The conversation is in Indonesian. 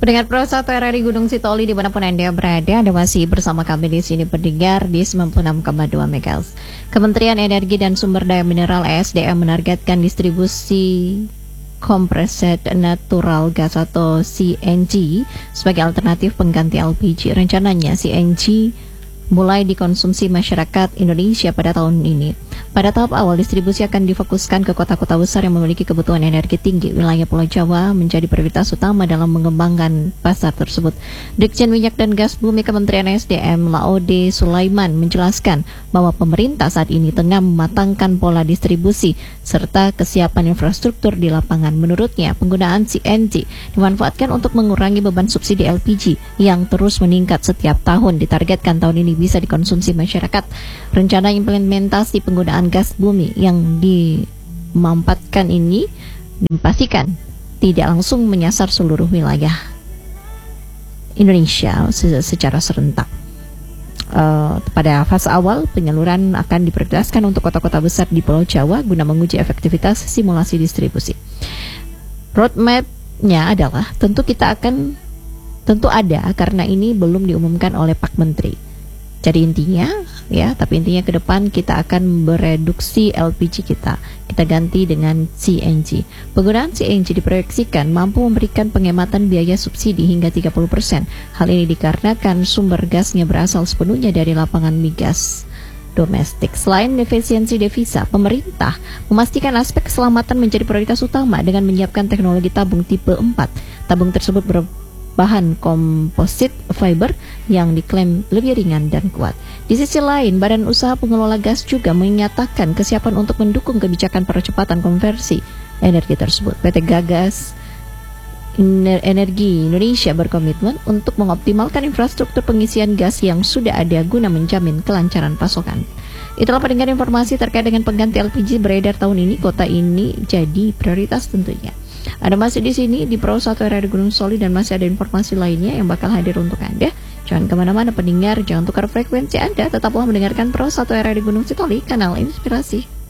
Pendengar Pro 1 RRI Gunung Sitoli dimanapun Anda berada, Anda masih bersama kami di sini pendengar di 96,2 MHz. Kementerian Energi dan Sumber Daya Mineral (ESDM) menargetkan distribusi Compressed Natural Gas atau CNG sebagai alternatif pengganti LPG. Rencananya CNG mulai dikonsumsi masyarakat Indonesia pada tahun ini. Pada tahap awal, distribusi akan difokuskan ke kota-kota besar yang memiliki kebutuhan energi tinggi. Wilayah Pulau Jawa menjadi prioritas utama dalam mengembangkan pasar tersebut. Dirjen Minyak dan Gas Bumi Kementerian SDM Laode Sulaiman menjelaskan bahwa pemerintah saat ini tengah mematangkan pola distribusi serta kesiapan infrastruktur di lapangan. Menurutnya, penggunaan CNG dimanfaatkan untuk mengurangi beban subsidi LPG yang terus meningkat setiap tahun. Ditargetkan tahun ini bisa dikonsumsi masyarakat. Rencana implementasi penggunaan gas bumi yang dimampatkan ini dipastikan tidak langsung menyasar seluruh wilayah Indonesia secara serentak. Pada fase awal, penyaluran akan diprioritaskan untuk kota-kota besar di Pulau Jawa guna menguji efektivitas simulasi distribusi. Roadmap-nya adalah tentu ada karena ini belum diumumkan oleh Pak Menteri. Jadi intinya ke depan kita akan bereduksi LPG kita ganti dengan CNG. Penggunaan CNG diproyeksikan mampu memberikan penghematan biaya subsidi hingga 30%. Hal ini dikarenakan sumber gasnya berasal sepenuhnya dari lapangan migas domestik. Selain efisiensi devisa, pemerintah memastikan aspek keselamatan menjadi prioritas utama dengan menyiapkan teknologi tabung tipe 4. Tabung tersebut bahan komposit fiber yang diklaim lebih ringan dan kuat. Di sisi lain, Badan Usaha Pengelola Gas juga menyatakan kesiapan untuk mendukung kebijakan percepatan konversi energi tersebut. PT Gagas Energi Indonesia berkomitmen untuk mengoptimalkan infrastruktur pengisian gas yang sudah ada guna menjamin kelancaran pasokan. Itulah pendengar informasi terkait dengan pengganti LPG beredar tahun ini. Kota ini jadi prioritas tentunya. Ada masih di sini di Pro 1 RRI Gunung Soli dan masih ada informasi lainnya yang bakal hadir untuk Anda. Jangan kemana-mana pendengar, jangan tukar frekuensi Anda, tetaplah mendengarkan Pro 1 RRI Gunung Sitoli, kanal inspirasi.